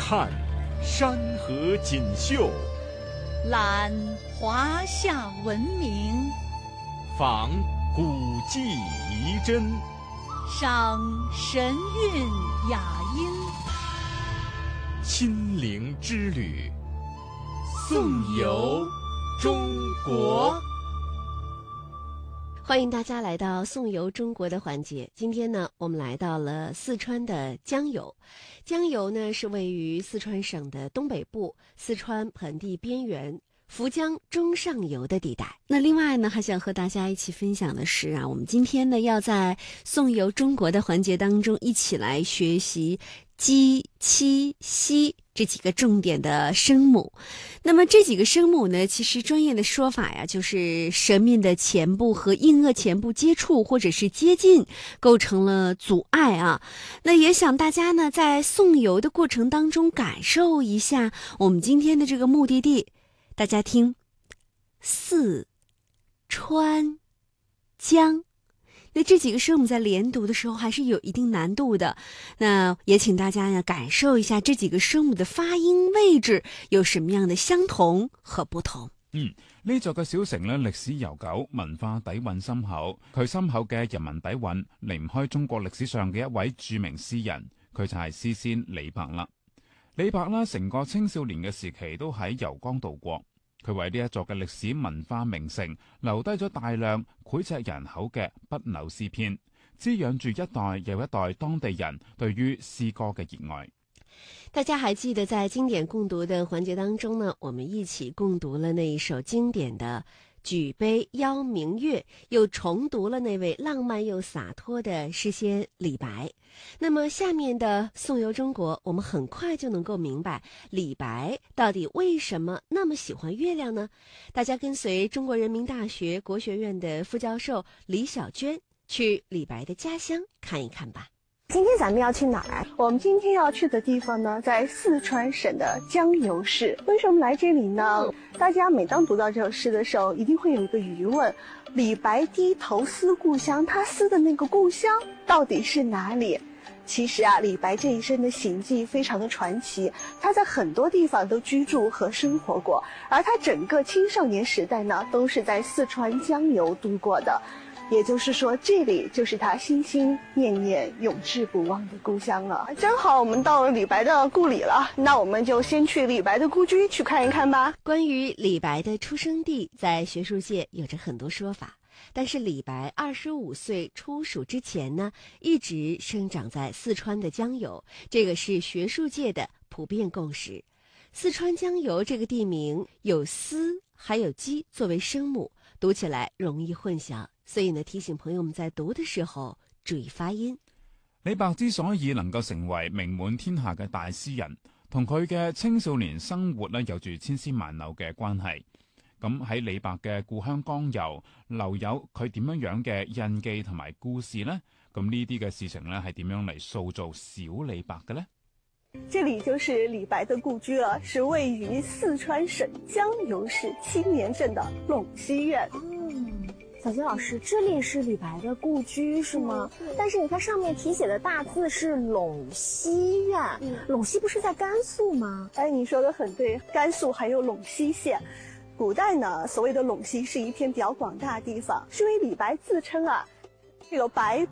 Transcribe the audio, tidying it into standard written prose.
看山河锦绣， 览华夏文明， 访古迹遗珍， 赏神韵雅音。 亲临之旅，颂游中国。 欢迎大家来到颂游中国的环节。今天呢，我们来到了四川的江油。江油呢是位于四川省的东北部，四川盆地边缘，涪江中上游的地带。那另外呢，还想和大家一起分享的是我们今天呢要在颂游中国的环节当中一起来学习鸡、七、西这几个重点的声母。那么这几个声母呢，其实专业的说法就是舌面的前部和硬腭前部接触或者是接近，构成了阻碍那也想大家呢在颂游的过程当中感受一下我们今天的这个目的地。大家听，四川江。那这几个声母在连读的时候还是有一定难度的，那也请大家呢感受一下这几个声母的发音位置有什么样的相同和不同。 呢座嘅小城呢，歷史悠久，文化底蘊深厚。佢深厚嘅人民底蘊離唔開中國歷史上嘅一位著名詩人，佢就係詩仙李白啦。李白啦，成個青少年嘅時期都喺遊江度過。佢為呢一座嘅歷史文化名城留低咗大量膾炙人口嘅不朽詩篇，滋養住一代又一代當地人對於詩歌嘅熱愛。 大家還記得在經典共讀的環節當中呢，我們一起共讀了那一首經典的舉杯邀明月，又重讀了那位浪漫又灑脫的詩仙李白。那麼下面的頌遊中國，我們很快就能夠明白李白到底為什麼那麼喜歡月亮呢？大家跟隨中國人民大學國學院的副教授李小娟去李白的家鄉看一看吧。 今天咱们要去哪儿？我们今天要去的地方呢，在四川省的江油市。为什么来这里呢？大家每当读到这首诗的时候，一定会有一个疑问：李白低头思故乡，他思的那个故乡到底是哪里？其实李白这一生的行迹非常的传奇，他在很多地方都居住和生活过，而他整个青少年时代呢，都是在四川江油度过的。也就是说，这里就是他心心念念永志不忘的故乡了。正好我们到了李白的故里了，那我们就先去李白的故居去看一看吧。 关于李白的出生地，在学术界有着很多说法，但是李白25岁出蜀之前呢，一直生长在四川的江油，这个是学术界的普遍共识。四川江油这个地名有思还有鸡作为声母，读起来容易混淆，所以呢，提醒朋友们在讀的時候注意發音。 李白之所以能夠成為名滿天下嘅大詩人，同佢嘅青少年生活有住千絲萬縷嘅關係。咁喺李白嘅故鄉江油留有佢點樣嘅印記同埋故事呢？咁呢啲嘅事情呢，係點樣嚟塑造小李白嘅呢？ 这里就是李白的故居了，是位于四川省江油市青年镇的陇西院。 小金老师，这里是李白的故居是吗？但是你看上面题写的大字是陇西院，陇西不是在甘肃吗？ 你说的很对，甘肃还有陇西县。古代呢，所谓的陇西是一片比较广大的地方，是因为李白自称这个白